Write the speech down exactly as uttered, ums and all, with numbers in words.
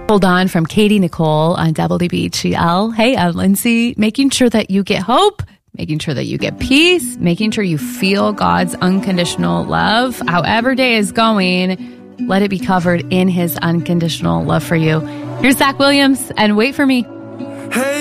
Hold on from Katie Nicole on W B G L. Hey, I'm Lindsay. Making sure that you get hope, making sure that you get peace, making sure you feel God's unconditional love. However day is going, let it be covered in his unconditional love for you. Here's Zach Williams and Wait For Me. Hey.